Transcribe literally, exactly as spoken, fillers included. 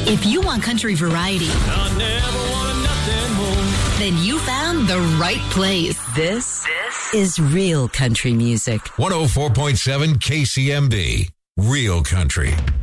If you want country variety, I never wanted nothing more. then you found the right place. This, this is real country music. one oh four point seven K C M B. Real country.